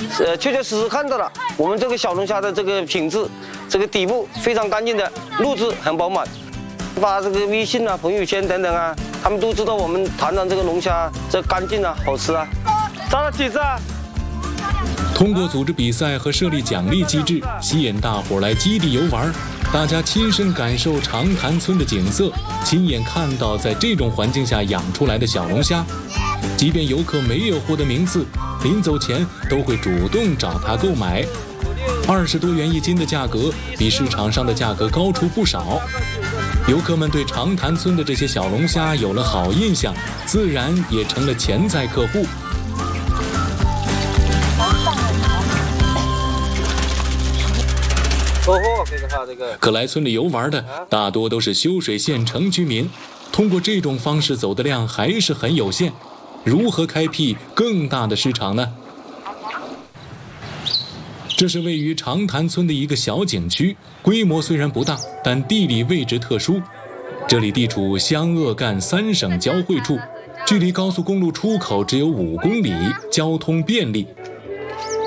确确实实看到了我们这个小龙虾的这个品质，这个底部非常干净的，肉质很饱满。发这个微信啊、朋友圈等等啊，他们都知道我们潭南这个龙虾这干净啊、好吃啊。炸了几次啊？ 通过组织比赛和设立奖励机制，吸引大伙来基地游玩，大家亲身感受长潭村的景色，亲眼看到在这种环境下养出来的小龙虾。即便游客没有获得名次，临走前都会主动找他购买。20多元一斤的价格，比市场上的价格高出不少。游客们对长潭村的这些小龙虾有了好印象，自然也成了潜在客户。可来村里游玩的大多都是修水县城居民，通过这种方式走的量还是很有限。如何开辟更大的市场呢？这是位于长潭村的一个小景区，规模虽然不大，但地理位置特殊。这里地处湘鄂赣3省交汇处，距离高速公路出口只有5公里，交通便利。